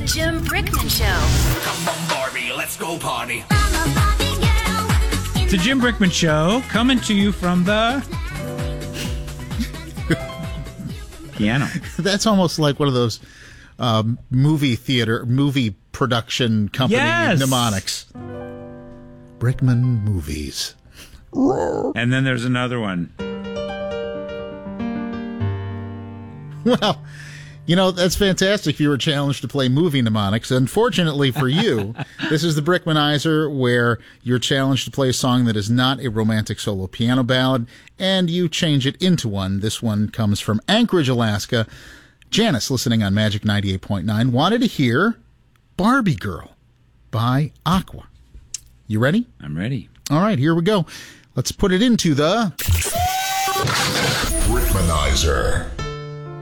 Jim Brickman Show. Come on, Barbie, let's go party. It's the Jim Brickman Show, coming to you from the piano. That's almost like one of those movie production company mnemonics. Brickman Movies. And then there's another one. Well, you know, that's fantastic if you were challenged to play movie mnemonics. Unfortunately for you, this is the Brickmanizer, where you're challenged to play a song that is not a romantic solo piano ballad, and you change it into one. This one comes from Anchorage, Alaska. Janice, listening on Magic 98.9, wanted to hear Barbie Girl by Aqua. You ready? I'm ready. All right, here we go. Let's put it into the Brickmanizer.